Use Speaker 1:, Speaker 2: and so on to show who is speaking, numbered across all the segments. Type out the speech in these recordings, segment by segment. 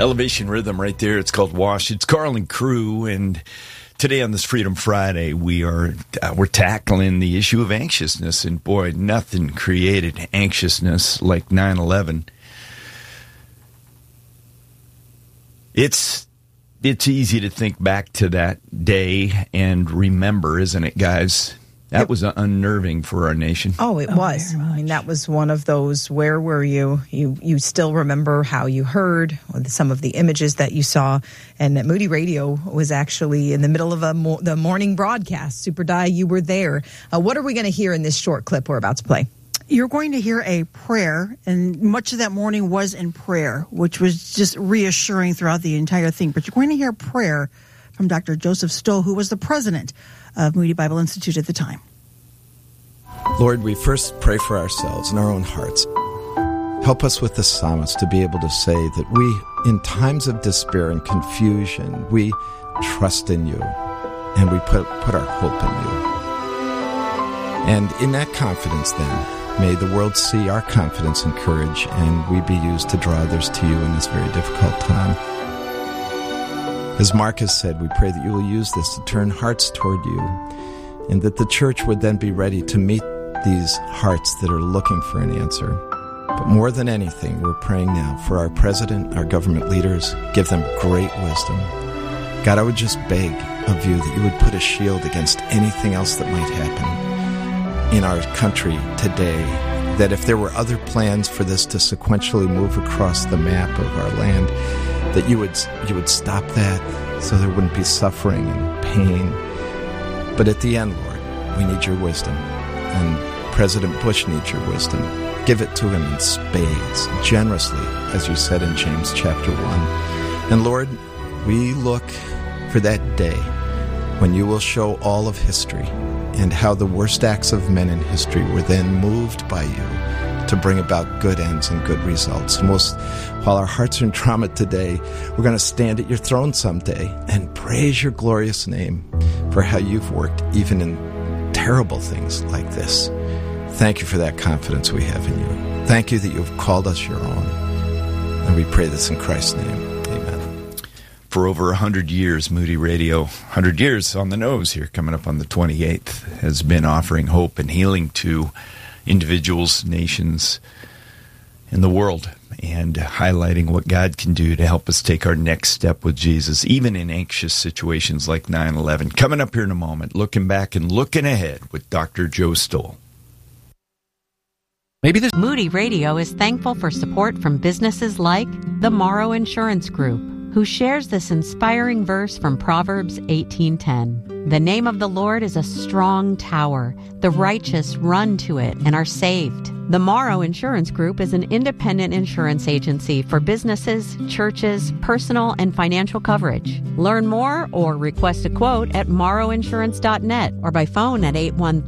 Speaker 1: Elevation Rhythm right there. It's called Wash. It's Carl and Crew, and today on this Freedom Friday, we're tackling the issue of anxiousness, and boy, nothing created anxiousness like 9/11. It's easy to think back to that day and remember, isn't it, guys? That was unnerving for our nation.
Speaker 2: Oh, it was. I mean, that was one of those, where were you? You still remember how you heard, some of the images that you saw. And Moody Radio was actually in the middle of the morning broadcast. Super Di, you were there. What are we going to hear in this short clip we're about to play?
Speaker 3: You're going to hear a prayer, and much of that morning was in prayer, which was just reassuring throughout the entire thing. But you're going to hear prayer from Dr. Joseph Stoll, who was the president of Moody Bible Institute at the time.
Speaker 4: Lord, we first pray for ourselves and our own hearts. Help us with the psalmist to be able to say that we, in times of despair and confusion, we trust in you and we put our hope in you. And in that confidence, then, may the world see our confidence and courage, and we be used to draw others to you in this very difficult time. As Mark has said, we pray that you will use this to turn hearts toward you, and that the church would then be ready to meet these hearts that are looking for an answer. But more than anything, we're praying now for our president, our government leaders. Give them great wisdom. God, I would just beg of you that you would put a shield against anything else that might happen in our country today, that if there were other plans for this to sequentially move across the map of our land, that you would stop that so there wouldn't be suffering and pain. But at the end, Lord, we need your wisdom, and President Bush needs your wisdom. Give it to him in spades, generously, as you said in James chapter 1. And Lord, we look for that day when you will show all of history and how the worst acts of men in history were then moved by you to bring about good ends and good results. And while our hearts are in trauma today, we're going to stand at your throne someday and praise your glorious name for how you've worked even in terrible things like this. Thank you for that confidence we have in you. Thank you that you've called us your own. And we pray this in Christ's name. Amen.
Speaker 1: For over 100 years, Moody Radio, 100 years on the nose here, coming up on the 28th, has been offering hope and healing to individuals, nations, and the world, and highlighting what God can do to help us take our next step with Jesus, even in anxious situations like 9/11. Coming up here in a moment, looking back and looking ahead with Dr. Joe Stoll.
Speaker 5: Moody Radio is thankful for support from businesses like the Morrow Insurance Group, who shares this inspiring verse from Proverbs 18:10. The name of the Lord is a strong tower. The righteous run to it and are saved. The Morrow Insurance Group is an independent insurance agency for businesses, churches, personal and financial coverage. Learn more or request a quote at morrowinsurance.net or by phone at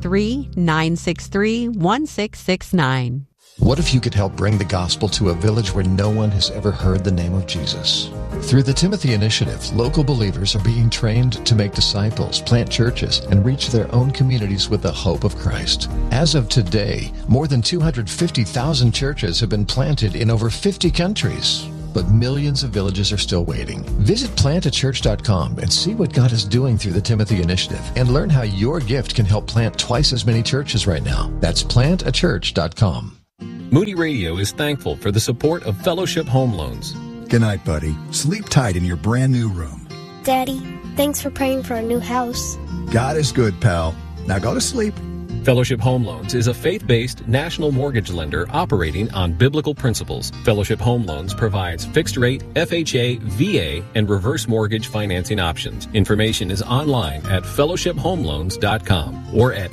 Speaker 5: 813-963-1669.
Speaker 6: What if you could help bring the gospel to a village where no one has ever heard the name of Jesus? Through the Timothy Initiative, local believers are being trained to make disciples, plant churches, and reach their own communities with the hope of Christ. As of today, more than 250,000 churches have been planted in over 50 countries. But millions of villages are still waiting. Visit plantachurch.com and see what God is doing through the Timothy Initiative and learn how your gift can help plant twice as many churches right now. That's plantachurch.com.
Speaker 7: Moody Radio is thankful for the support of Fellowship Home Loans.
Speaker 8: Good night, buddy. Sleep tight in your brand new room.
Speaker 9: Daddy, thanks for praying for our new house.
Speaker 8: God is good, pal. Now go to sleep.
Speaker 7: Fellowship Home Loans is a faith-based national mortgage lender operating on biblical principles. Fellowship Home Loans provides fixed-rate, FHA, VA, and reverse mortgage financing options. Information is online at fellowshiphomeloans.com or at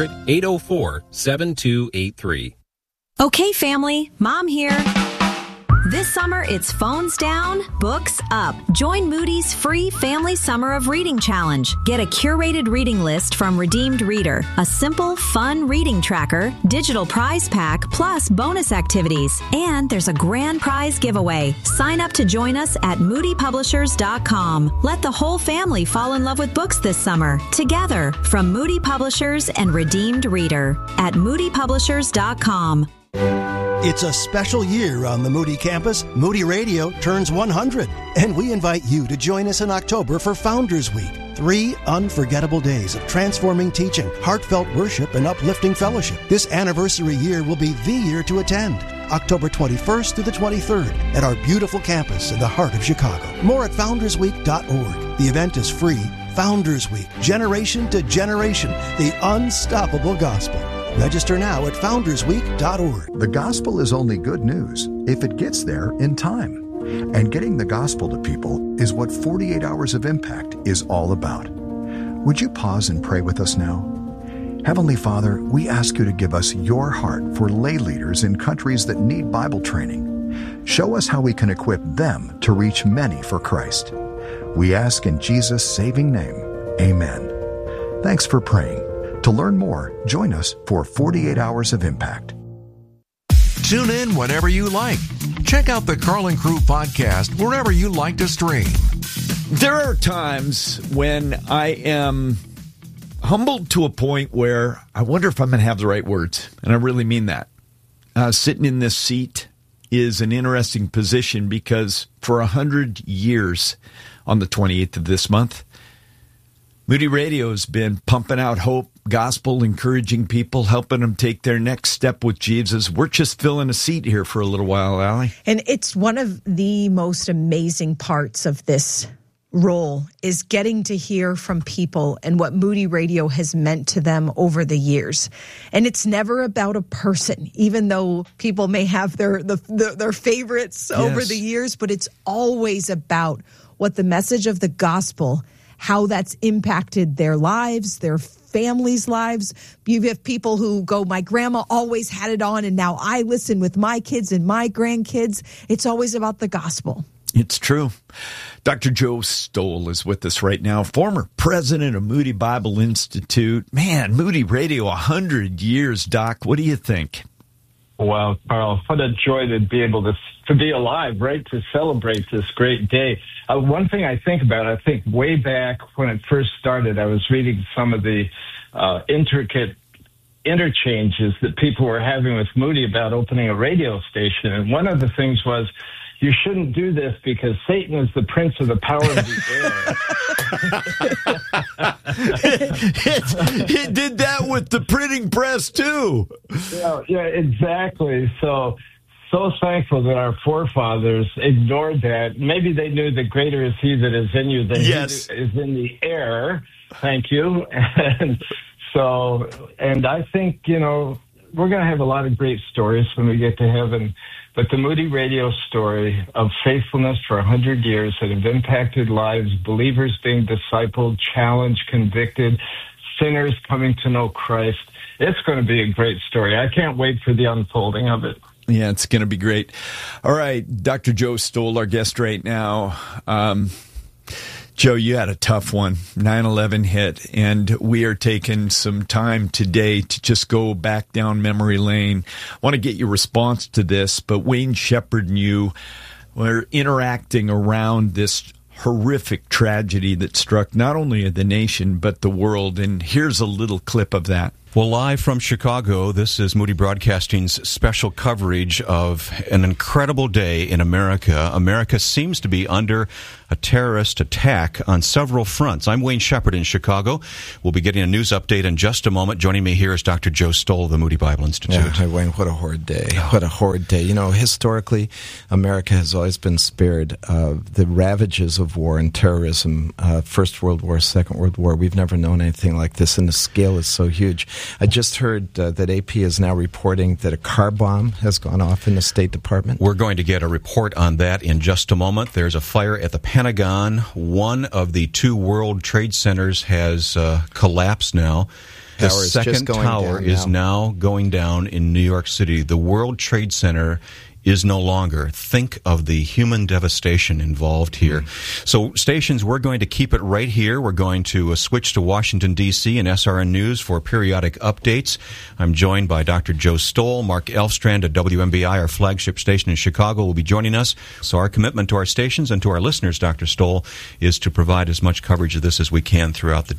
Speaker 7: 800-804-7283.
Speaker 10: Okay, family, Mom here. This summer, it's phones down, books up. Join Moody's free Family Summer of Reading Challenge. Get a curated reading list from Redeemed Reader, a simple, fun reading tracker, digital prize pack, plus bonus activities. And there's a grand prize giveaway. Sign up to join us at moodypublishers.com. Let the whole family fall in love with books this summer. Together, from Moody Publishers and Redeemed Reader at moodypublishers.com.
Speaker 11: It's a special year on the Moody campus. Moody Radio turns 100, and we invite you to join us in October for Founders Week. 3 unforgettable days of transforming teaching, heartfelt worship, and uplifting fellowship. This anniversary year will be the year to attend. October 21st through the 23rd at our beautiful campus in the heart of Chicago. More at foundersweek.org. The event is free. Founders Week, generation to generation, the unstoppable gospel. Register now at foundersweek.org.
Speaker 8: The gospel is only good news if it gets there in time. And getting the gospel to people is what 48 Hours of Impact is all about. Would you pause and pray with us now? Heavenly Father, we ask you to give us your heart for lay leaders in countries that need Bible training. Show us how we can equip them to reach many for Christ. We ask in Jesus' saving name, amen. Thanks for praying. To learn more, join us for 48 Hours of Impact.
Speaker 12: Tune in whenever you like. Check out the Carl and Crew podcast wherever you like to stream.
Speaker 1: There are times when I am humbled to a point where I wonder if I'm going to have the right words. And I really mean that. Sitting in this seat is an interesting position because for 100 years on the 28th of this month, Moody Radio has been pumping out hope, gospel, encouraging people, helping them take their next step with Jesus. We're just filling a seat here for a little while, Allie.
Speaker 2: And it's one of the most amazing parts of this role is getting to hear from people and what Moody Radio has meant to them over the years. And it's never about a person, even though people may have their favorites over the years, but it's always about what the message of the gospel, how that's impacted their lives, their families' lives. You have people who go, my grandma always had it on, and now I listen with my kids and my grandkids. It's always about the gospel.
Speaker 1: It's true. Dr. Joe Stowell is with us right now, former president of Moody Bible Institute. Man, Moody Radio, 100 years, Doc. What do you think?
Speaker 13: Well, Carl, what a joy to be able to be alive, right, to celebrate this great day. One thing I think about, I think way back when it first started, I was reading some of the intricate interchanges that people were having with Moody about opening a radio station. And one of the things was, you shouldn't do this because Satan is the prince of the power of
Speaker 1: the air. It did that with the printing press, too.
Speaker 13: Yeah, exactly. So thankful that our forefathers ignored that. Maybe they knew that greater is he that is in you than he is in the air. Thank you. And I think, we're going to have a lot of great stories when we get to heaven. But the Moody Radio story of faithfulness for 100 years that have impacted lives, believers being discipled, challenged, convicted, sinners coming to know Christ, it's going to be a great story. I can't wait for the unfolding of it.
Speaker 1: Yeah, it's going to be great. All right, Dr. Joe Stowell, our guest right now. Joe, you had a tough one. 9/11 hit, and we are taking some time today to just go back down memory lane. I want to get your response to this, but Wayne Shepherd and you were interacting around this horrific tragedy that struck not only the nation, but the world, and here's a little clip of that.
Speaker 14: Well, live from Chicago, this is Moody Broadcasting's special coverage of an incredible day in America. America seems to be under a terrorist attack on several fronts. I'm Wayne Shepherd in Chicago. We'll be getting a news update in just a moment. Joining me here is Dr. Joe Stowell of the Moody Bible Institute.
Speaker 4: Yeah, hi, Wayne. What a horrid day. What a horrid day. Historically, America has always been spared of the ravages of war and terrorism. First World War, Second World War. We've never known anything like this, and the scale is so huge. I just heard that AP is now reporting that a car bomb has gone off in the State Department.
Speaker 14: We're going to get a report on that in just a moment. There's a fire at the Pentagon. One of the 2 World Trade Centers has collapsed now. The second tower is now going down in New York City. The World Trade Center is no longer. Think of the human devastation involved here. So stations, we're going to keep it right here. We're going to switch to Washington, D.C. and SRN News for periodic updates. I'm joined by Dr. Joe Stowell. Mark Elfstrand at WMBI, our flagship station in Chicago, will be joining us. So our commitment to our stations and to our listeners, Dr. Stowell, is to provide as much coverage of this as we can throughout the day.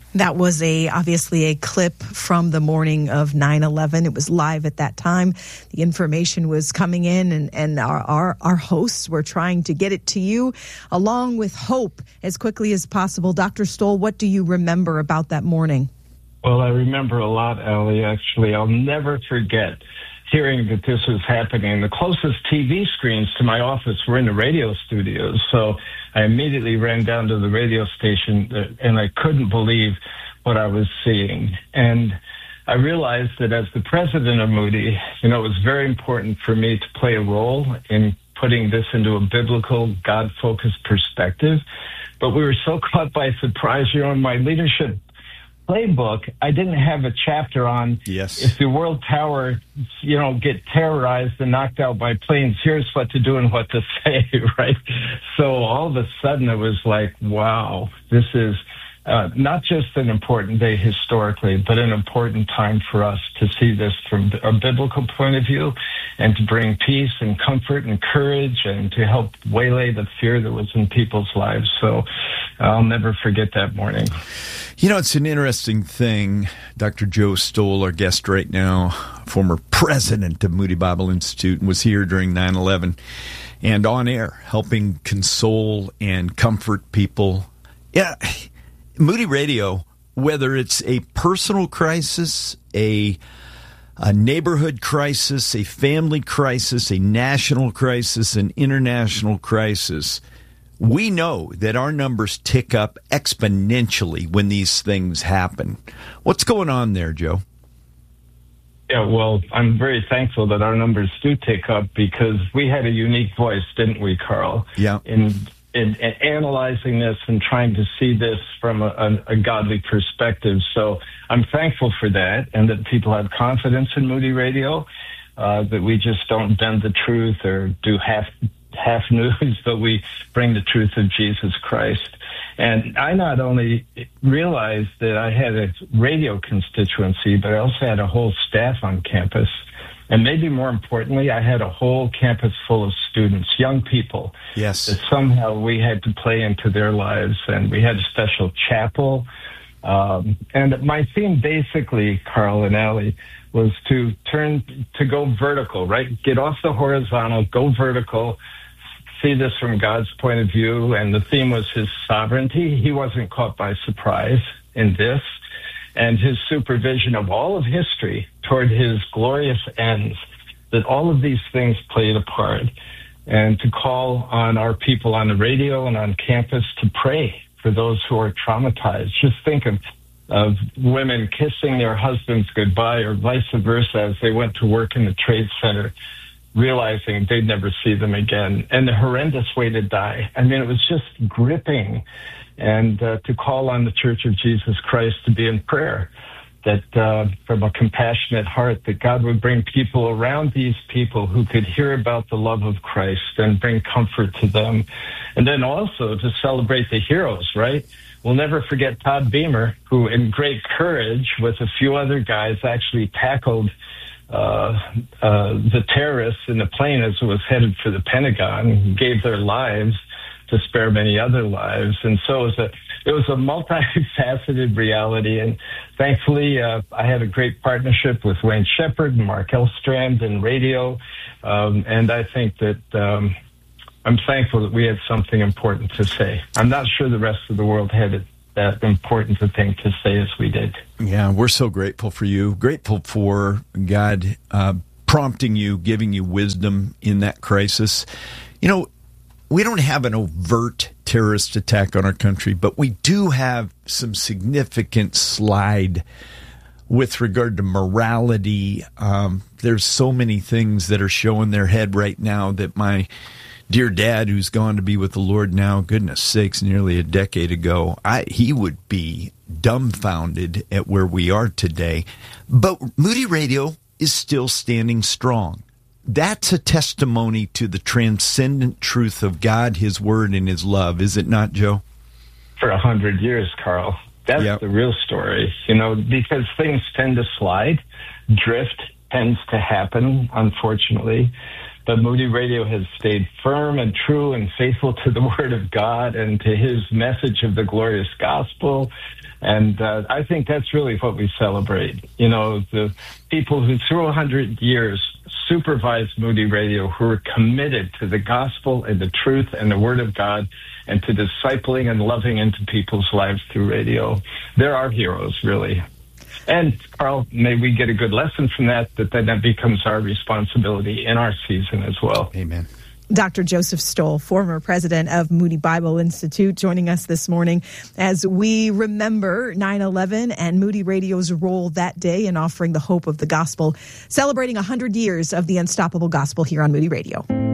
Speaker 2: That was obviously a clip from the morning of 9/11. It was live at that time. The information was coming in, and our hosts were trying to get it to you, along with hope, as quickly as possible. Dr. Stoll, what do you remember about that morning?
Speaker 13: Well, I remember a lot, Allie, actually. I'll never forget hearing that this was happening. The closest TV screens to my office were in the radio studios, so I immediately ran down to the radio station, and I couldn't believe what I was seeing. And I realized that as the president of Moody, it was very important for me to play a role in putting this into a biblical, God-focused perspective. But we were so caught by surprise, in my leadership playbook, I didn't have a chapter on if the World Tower, get terrorized and knocked out by planes, here's what to do and what to say, right? So all of a sudden it was like, wow, this is not just an important day historically, but an important time for us to see this from a biblical point of view and to bring peace and comfort and courage and to help waylay the fear that was in people's lives. So I'll never forget that morning.
Speaker 1: It's an interesting thing. Dr. Joe Stoll, our guest right now, former president of Moody Bible Institute, was here during 9/11 and on air helping console and comfort people. Yeah, Moody Radio, whether it's a personal crisis, a neighborhood crisis, a family crisis, a national crisis, an international crisis, we know that our numbers tick up exponentially when these things happen. What's going on there, Joe?
Speaker 13: Yeah, well, I'm very thankful that our numbers do tick up because we had a unique voice, didn't we, Carl?
Speaker 1: Yeah.
Speaker 13: In analyzing this and trying to see this from a godly perspective. So I'm thankful for that and that people have confidence in Moody Radio, that we just don't bend the truth or do half news, but we bring the truth of Jesus Christ. And I not only realized that I had a radio constituency, but I also had a whole staff on campus. And maybe more importantly, I had a whole campus full of students, young people.
Speaker 1: Yes.
Speaker 13: That somehow we had to play into their lives. And we had a special chapel. And my theme basically, Carl and Allie, was to go vertical, right? Get off the horizontal, go vertical, see this from God's point of view. And the theme was his sovereignty. He wasn't caught by surprise in this. And his supervision of all of history toward his glorious ends, that all of these things played a part. And to call on our people on the radio and on campus to pray for those who are traumatized. Just think of women kissing their husbands goodbye or vice versa as they went to work in the Trade Center, realizing they'd never see them again, and the horrendous way to die. I mean, it was just gripping. And to call on the Church of Jesus Christ to be in prayer, that from a compassionate heart, that God would bring people around these people who could hear about the love of Christ and bring comfort to them. And then also to celebrate the heroes, right? We'll never forget Todd Beamer, who in great courage with a few other guys actually tackled the terrorists in the plane as it was headed for the Pentagon, gave their lives to spare many other lives. And so it was a multifaceted reality. And thankfully, I had a great partnership with Wayne Shepherd and Mark Elstrand in radio. And I think that I'm thankful that we had something important to say. I'm not sure the rest of the world had that important a thing to say as we did.
Speaker 1: Yeah, we're so grateful for you. Grateful for God prompting you, giving you wisdom in that crisis. We don't have an overt terrorist attack on our country, but we do have some significant slide with regard to morality. There's so many things that are showing their head right now that my dear dad, who's gone to be with the Lord now, goodness sakes, nearly a decade ago, he would be dumbfounded at where we are today. But Moody Radio is still standing strong. That's a testimony to the transcendent truth of God, his word, and his love, is it not, Joe?
Speaker 13: For 100 years, Carl. That's the real story, because things tend to slide. Drift tends to happen, unfortunately. But Moody Radio has stayed firm and true and faithful to the Word of God and to His message of the glorious gospel. And I think that's really what we celebrate. You know, the people who through 100 years supervised Moody Radio, who are committed to the gospel and the truth and the Word of God and to discipling and loving into people's lives through radio. They're our heroes, really. And, Carl, may we get a good lesson from that then that becomes our responsibility in our season as well.
Speaker 1: Amen.
Speaker 2: Dr. Joseph Stowell, former president of Moody Bible Institute, joining us this morning as we remember 9/11 and Moody Radio's role that day in offering the hope of the gospel, celebrating 100 years of the unstoppable gospel here on Moody Radio.